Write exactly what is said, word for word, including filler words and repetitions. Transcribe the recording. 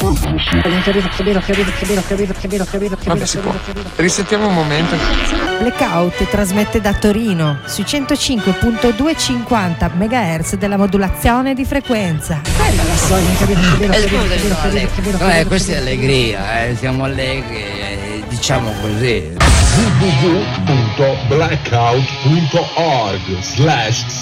Vabbè, si può. Risentiamo un momento. Blackout trasmette da Torino sui centocinque virgola duecentocinquanta megahertz della modulazione di frequenza. Eh, scusa, eh, questa è allegria, eh, siamo allegri, eh, diciamo così. w w w punto blackout punto org slash